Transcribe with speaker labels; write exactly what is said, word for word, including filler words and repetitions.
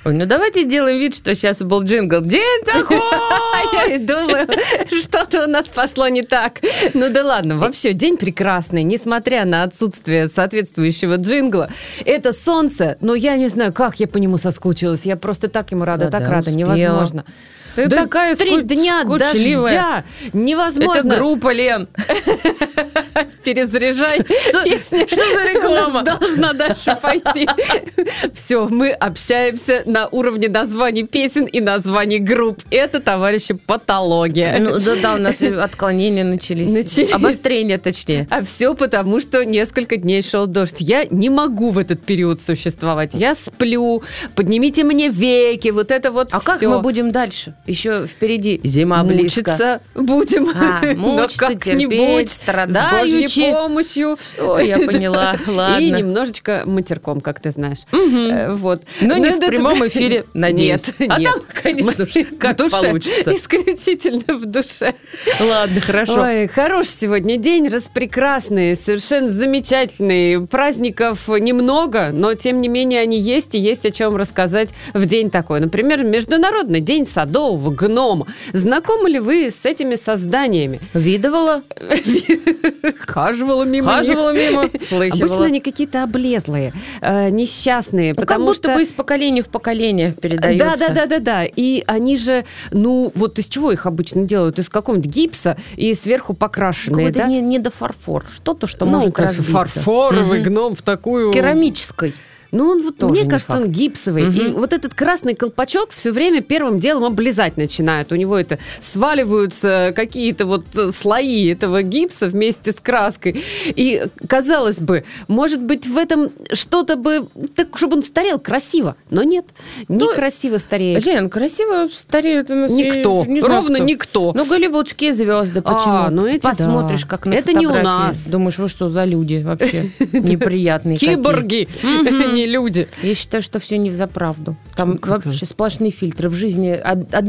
Speaker 1: Ой, ну давайте сделаем вид, что сейчас был джингл. День такой!
Speaker 2: Я и думаю, что-то у нас пошло не так. Ну да ладно, вообще день прекрасный, несмотря на отсутствие соответствующего джингла. Это солнце, но я не знаю, как я по нему соскучилась. Я просто так ему рада,
Speaker 1: Да,
Speaker 2: так
Speaker 1: да,
Speaker 2: рада,
Speaker 1: успела.
Speaker 2: невозможно.
Speaker 1: Ты
Speaker 2: Да
Speaker 1: такая
Speaker 2: три
Speaker 1: скуч-
Speaker 2: дня
Speaker 1: скучливая.
Speaker 2: дождя, невозможно.
Speaker 1: Это группа, Лен.
Speaker 2: Перезаряжай песню.
Speaker 1: Что за реклама?
Speaker 2: У нас должна дальше пойти. Все, мы общаемся на уровне названий песен и названий групп. Это, товарищи, патология.
Speaker 1: Ну, да-да, у нас и отклонения начались.
Speaker 2: Начались.
Speaker 1: Обострение, точнее.
Speaker 2: А все потому, что несколько дней шел дождь. Я не могу в этот период существовать. Я сплю, поднимите мне веки, вот это вот
Speaker 1: А
Speaker 2: все.
Speaker 1: как мы будем дальше? Еще впереди зима близко.
Speaker 2: Мучиться будем.
Speaker 1: А,
Speaker 2: Но
Speaker 1: мучиться,
Speaker 2: как-нибудь
Speaker 1: терпеть,
Speaker 2: с
Speaker 1: страдаючи.
Speaker 2: Божьей помощью.
Speaker 1: О, я поняла, ладно.
Speaker 2: И немножечко матерком, как ты знаешь.
Speaker 1: Мгм.
Speaker 2: Э, Вот.
Speaker 1: Но не
Speaker 2: Ну,
Speaker 1: в
Speaker 2: это-
Speaker 1: прямом эфире, надеюсь.
Speaker 2: Нет,
Speaker 1: А
Speaker 2: нет.
Speaker 1: там, конечно же,
Speaker 2: В
Speaker 1: как
Speaker 2: душе.
Speaker 1: получится.
Speaker 2: Исключительно в душе.
Speaker 1: Ладно, хорошо.
Speaker 2: Ой, хороший сегодня день, распрекрасный, совершенно замечательный. Праздников немного, но тем не менее они есть, и есть о чем рассказать в день такой. Например, Международный день садового гнома. Знакомы ли вы с этими созданиями?
Speaker 1: Видывала?
Speaker 2: Хаживала мимо них.
Speaker 1: Хаживала мимо? Слыхивала.
Speaker 2: Обычно они какие-то облезлые, э, несчастные,
Speaker 1: Ну, как
Speaker 2: потому
Speaker 1: будто
Speaker 2: что...
Speaker 1: бы из поколения в поколение передается.
Speaker 2: Да, да, да, да, да. И они же, ну, вот из чего их обычно делают? Из какого-нибудь гипса и сверху покрашенные,
Speaker 1: Какой-то
Speaker 2: да?
Speaker 1: не, не до фарфор. Что-то, что
Speaker 2: Ну,
Speaker 1: может
Speaker 2: как
Speaker 1: разбиться.
Speaker 2: фарфоровый
Speaker 1: Мгм.
Speaker 2: гном в такую...
Speaker 1: Керамической.
Speaker 2: Ну, он вот,
Speaker 1: Тоже
Speaker 2: мне
Speaker 1: не
Speaker 2: кажется,
Speaker 1: факт.
Speaker 2: он гипсовый.
Speaker 1: Мгм.
Speaker 2: И вот этот красный колпачок все время первым делом облизать начинает. У него это сваливаются какие-то вот слои этого гипса вместе с краской. И, казалось бы, может быть, в этом что-то бы... Так, чтобы он старел красиво. Но нет, некрасиво стареет.
Speaker 1: Лен, красиво стареют у нас.
Speaker 2: Никто.
Speaker 1: я не знаю,
Speaker 2: Ровно
Speaker 1: кто.
Speaker 2: никто.
Speaker 1: Ну, голливудские звезды,
Speaker 2: А,
Speaker 1: почему?
Speaker 2: ну
Speaker 1: Ты
Speaker 2: эти да.
Speaker 1: посмотришь, как на
Speaker 2: Это не у
Speaker 1: фотографии.
Speaker 2: нас.
Speaker 1: Думаешь, вы что за люди вообще неприятные какие.
Speaker 2: Киборги, не люди.
Speaker 1: Я считаю, что все не взаправду. Там
Speaker 2: Как
Speaker 1: вообще сплошные фильтры в жизни. од-